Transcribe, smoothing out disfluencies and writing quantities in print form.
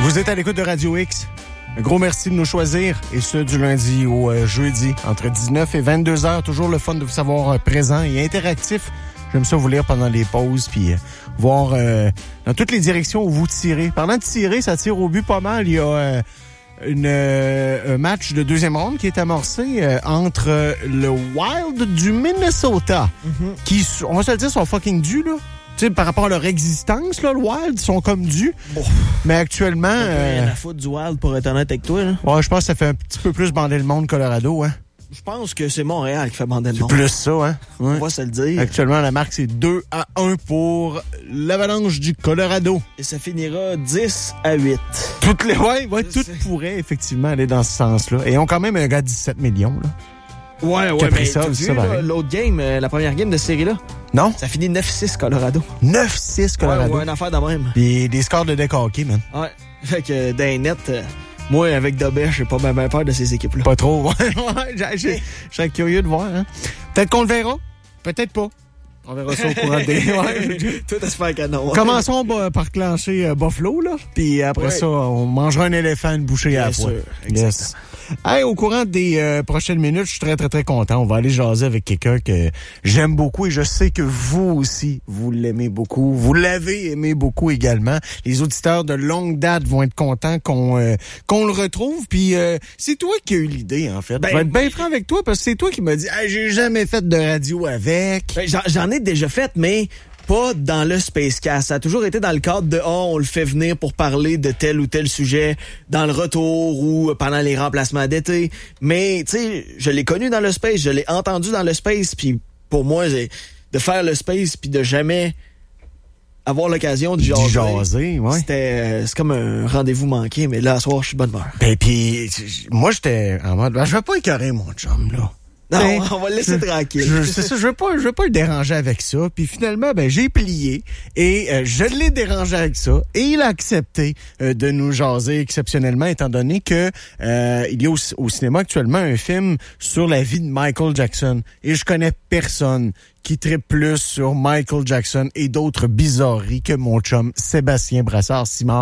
Vous êtes à l'écoute de Radio X. Un gros merci de nous choisir, et ce, du lundi au jeudi, entre 19 et 22 heures. Toujours le fun de vous savoir présent et interactif. J'aime ça vous lire pendant les pauses, puis voir dans toutes les directions où vous tirez. Parlant de tirer, ça tire au but pas mal. Il y a un match de deuxième ronde qui est amorcé entre le Wild du Minnesota, qui, on va se le dire, sont fucking dus, là. Tu sais, par rapport à leur existence, là, le Wild, ils sont comme dus. Mais actuellement... rien à foutre du Wild, pour être honnête avec toi, là. Ouais, je pense que ça fait un petit peu plus bander le monde Colorado, hein. Je pense que c'est Montréal qui fait bander le monde. C'est plus ça, hein. Ouais. On va se le dire. Actuellement, la marque, c'est 2-1 pour l'Avalanche du Colorado. Et ça finira 10-8. Toutes les... Ouais, tout pourrait effectivement aller dans ce sens-là. Et ils ont quand même un gars de 17 millions, là. Ouais, mais t'as vu, là, l'autre game, la première game de cette série-là? Non. Ça finit 9-6 Colorado. 9-6 Colorado. Ouais, une affaire de même. Puis des scores de deck hockey, man. Ouais. Fait que dans les nets, moi, avec Dobet, j'ai pas bien peur de ces équipes-là. Pas trop, ouais. Je serais curieux de voir, hein. Peut-être qu'on le verra. Peut-être pas. On verra ça au courant des... Tout à se faire canon. Ouais. Commençons par clencher Buffalo, là. Puis après ça, on mangera un éléphant, une bouchée à la fois. Yes. Hey, au courant des prochaines minutes, je suis très, très, très content. On va aller jaser avec quelqu'un que j'aime beaucoup, et je sais que vous aussi, vous l'aimez beaucoup. Vous l'avez aimé beaucoup également. Les auditeurs de longue date vont être contents qu'on le retrouve. Puis c'est toi qui as eu l'idée, en fait. Je vais être bien franc avec toi, parce que c'est toi qui m'as dit « Hey, j'ai jamais fait de radio avec. » J'en ai déjà fait, mais pas dans le Spacecast. Ça a toujours été dans le cadre de on le fait venir pour parler de tel ou tel sujet dans le retour ou pendant les remplacements d'été. Mais tu sais, je l'ai connu dans le Space, je l'ai entendu dans le Space, puis pour moi, de faire le Space puis de jamais avoir l'occasion de jaser, ouais. C'est comme un rendez-vous manqué, mais là, ce soir, je suis de bonne humeur. Ben puis moi, j'étais en mode, je vais pas écœurer mon chum, là. Non, on va le laisser tranquille. C'est ça, je veux pas le déranger avec ça. Puis finalement, j'ai plié et je l'ai dérangé avec ça. Et il a accepté de nous jaser exceptionnellement, étant donné que il y a au cinéma actuellement un film sur la vie de Michael Jackson. Et je connais personne qui trippe plus sur Michael Jackson et d'autres bizarreries que mon chum Sébastien Brassard-Simard.